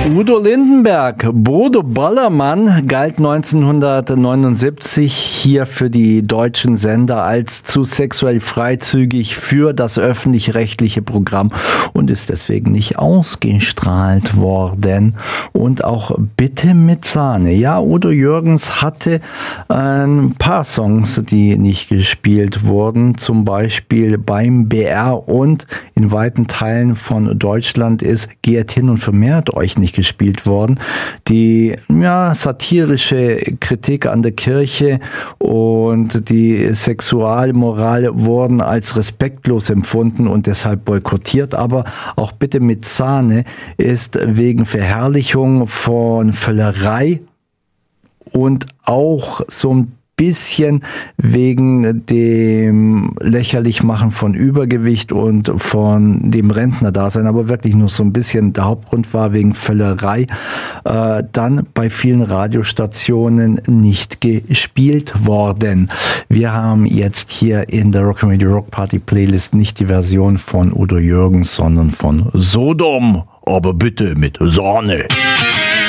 Udo Lindenberg, Bodo Bollermann, galt 1979 hier für die deutschen Sender als zu sexuell freizügig für das öffentlich-rechtliche Programm und ist deswegen nicht ausgestrahlt worden. Und auch Bitte mit Sahne. Ja, Udo Jürgens hatte ein paar Songs, die nicht gespielt wurden, zum Beispiel beim BR, und in weiten Teilen von Deutschland ist Geht hin und vermehrt euch nicht gespielt worden. Die satirische Kritik an der Kirche und die Sexualmoral wurden als respektlos empfunden und deshalb boykottiert. Aber auch Bitte mit Sahne ist wegen Verherrlichung von Völlerei und auch so ein bisschen wegen dem Lächerlichmachen von Übergewicht und von dem Rentnerdasein, aber wirklich nur so ein bisschen. Der Hauptgrund war wegen Völlerei, dann bei vielen Radiostationen nicht gespielt worden. Wir haben jetzt hier in der Rock'n'Radio Rock Party Playlist nicht die Version von Udo Jürgens, sondern von Sodom, aber bitte mit Sahne.